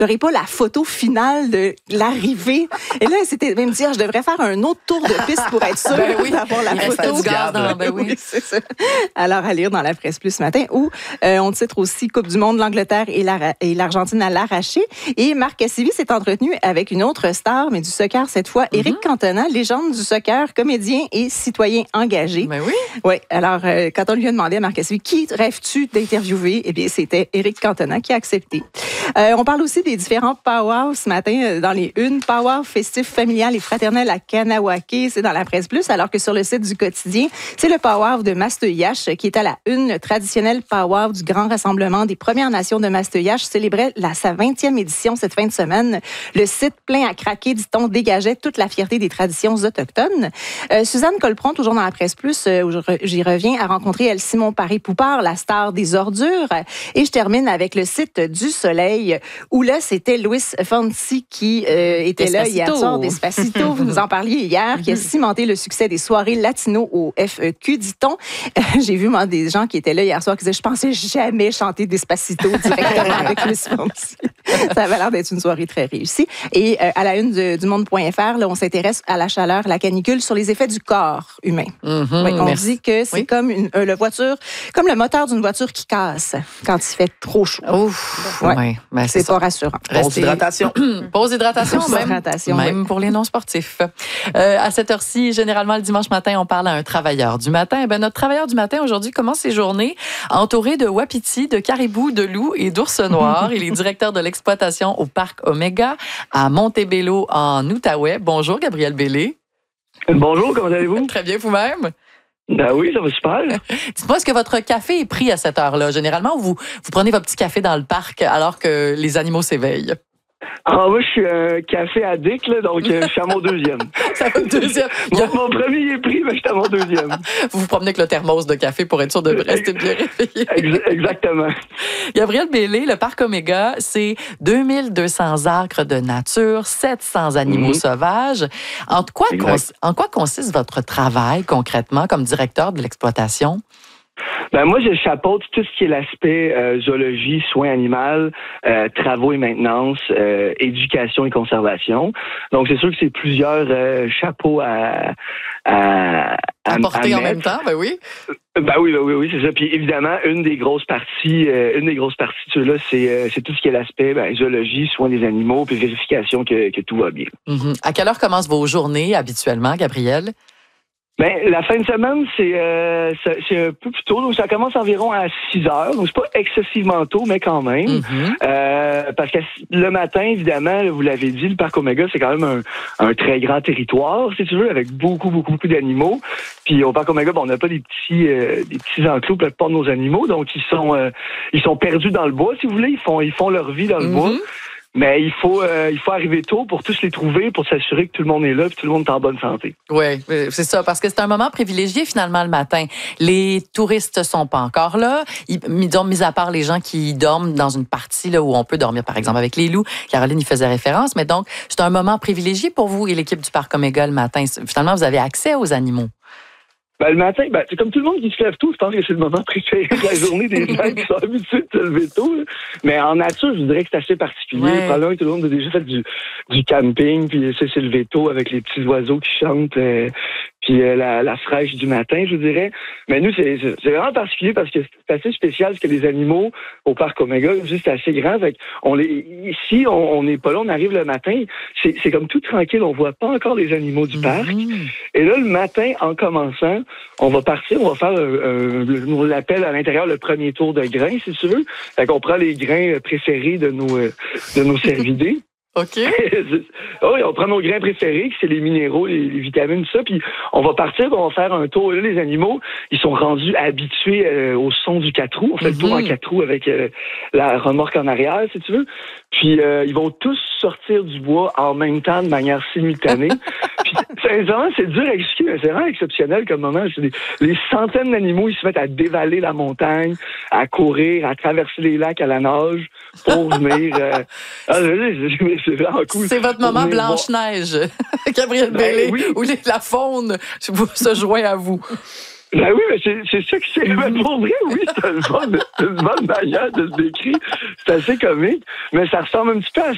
n'aurais pas la photo finale de l'arrivée. Et là, c'était même dire, je devrais faire un autre tour de piste pour être sûre d'avoir la photo. Du gaz dans, oui, c'est ça. Alors, à lire dans la presse plus ce matin, où on titre aussi Coupe du monde, l'Angleterre et l'Argentine à l'arraché. Et Marc Cassivi s'est entretenu avec une autre star, mais du soccer cette fois, Éric Cantona, légende du soccer, comédien et citoyen engagé. Ben oui. Oui, alors quand on lui a demandé à Marc Cassivi, qui rêves-tu d'interviewer? Eh bien, c'était Éric Cantona qui a accepté. On parle aussi des différents powwows ce matin dans les unes. Powwow festif familial et fraternel à Kanawake, c'est dans la presse plus, alors que sur le site du quotidien, c'est le powwow de Masteuillache qui est à la une. Le traditionnel powwow du Grand Rassemblement des Premières Nations de Masteuillache célébrait sa 20e édition cette fin de semaine. Le site plein à craquer, dit-on, dégageait toute la fierté des traditions autochtones. Suzanne Colpron, toujours dans la presse plus, où j'y reviens, a rencontré Simon Paré-Poupard, la star des ordures. Et je termine avec le site du Soleil, où là, c'était Luis Fonsi qui était là hier soir, Despacito, vous nous en parliez hier, qui a cimenté le succès des soirées latino au FEQ, dit-on. J'ai vu, moi, des gens qui étaient là hier soir qui disaient, je pensais jamais chanter Despacito directement avec Luis Fonsi. Ça avait l'air d'être une soirée très réussie. Et à la une du monde.fr, là, on s'intéresse à la chaleur, la canicule, sur les effets du corps humain. On dit que c'est comme comme le moteur d'une voiture qui casse quand il fait trop chaud. Ben, c'est pas rassurant. Pause hydratation. Pause hydratation, même pour les non-sportifs. À cette heure-ci, généralement, le dimanche matin, on parle à un travailleur du matin. Ben, notre travailleur du matin, aujourd'hui, commence ses journées entouré de wapitis, de caribous, de loups et d'ours noirs. Il est directeur de l'exploitation au Parc Omega à Montebello, en Outaouais. Bonjour, Gabriel Bellé. Bonjour, comment allez-vous? Très bien, vous-même? Ben oui, ça va super. Dites-moi, est-ce que votre café est pris à cette heure-là? Généralement, vous prenez votre petit café dans le parc alors que les animaux s'éveillent? Ah, moi, je suis un café addict, là, donc je suis à mon deuxième. C'est à votre deuxième? Mon premier il est pris, mais je suis à mon deuxième. Vous vous promenez avec le thermos de café pour être sûr de rester bien réveillé. Exactement. Gabriel Bellé, le Parc Omega, c'est 2200 acres de nature, 700 animaux sauvages. En quoi consiste votre travail concrètement comme directeur de l'exploitation? Ben moi, je chapeaute tout ce qui est l'aspect zoologie, soins animaux, travaux et maintenance, éducation et conservation. Donc, c'est sûr que c'est plusieurs chapeaux à porter en même temps, ben oui. Ben oui, c'est ça. Puis évidemment, une des grosses parties de ceux-là, c'est tout ce qui est l'aspect zoologie, soins des animaux, puis vérification que tout va bien. À quelle heure commencent vos journées habituellement, Gabriel? Ben, la fin de semaine, c'est un peu plus tôt. Donc, ça commence environ à 6 heures. Donc, c'est pas excessivement tôt, mais quand même. Parce que le matin, évidemment, vous l'avez dit, le Parc Omega, c'est quand même un très grand territoire, si tu veux, avec beaucoup d'animaux. Puis, au Parc Omega, on n'a pas des petits enclos pour la plupart de nos animaux. Donc, ils sont perdus dans le bois, si vous voulez. Ils font leur vie dans le bois. Mais il faut arriver tôt pour tous les trouver, pour s'assurer que tout le monde est là et que tout le monde est en bonne santé. Oui, c'est ça, parce que c'est un moment privilégié finalement le matin. Les touristes sont pas encore là. Mis à part les gens qui dorment dans une partie là où on peut dormir, par exemple avec les loups. Caroline y faisait référence, mais donc c'est un moment privilégié pour vous et l'équipe du Parc Omega le matin. Finalement, vous avez accès aux animaux. Ben, le matin, c'est comme tout le monde qui se lève tôt, je pense que c'est le moment préféré de la journée des gens qui sont habitués de se lever tôt. Là. Mais en nature, je dirais que c'est assez particulier. Probablement que tout le monde a déjà fait du camping, puis c'est levé tôt avec les petits oiseaux qui chantent, puis la fraîche du matin, je dirais. Mais nous, c'est vraiment particulier parce que c'est assez spécial, parce que les animaux au Parc Omega, juste assez grand. Fait ici, on n'est pas là, on arrive le matin, c'est comme tout tranquille, on voit pas encore les animaux du parc. Et là, le matin, en commençant, on va partir, on va faire, on l'appelle à l'intérieur le premier tour de grains, si tu veux. Fait qu'on prend les grains préférés de nos cervidés. OK. Oui, on prend nos grains préférés, c'est les minéraux, les vitamines, tout ça, puis on va partir, on va faire un tour. Là, les animaux, ils sont rendus habitués au son du 4 roues. On fait le tour en 4 roues avec la remorque en arrière, si tu veux. Puis ils vont tous sortir du bois en même temps, de manière simultanée. Puis sincèrement, c'est dur à expliquer, mais c'est vraiment exceptionnel comme moment. Les centaines d'animaux, ils se mettent à dévaler la montagne, à courir, à traverser les lacs à la nage pour venir... c'est vraiment cool. C'est votre moment Blanche-Neige, Gabriel Bellé, où la faune se joint à vous. Ben oui, mais c'est ça que c'est. Mais pour vrai, oui, c'est une bonne manière de se décrire. C'est assez comique. Mais ça ressemble un petit peu à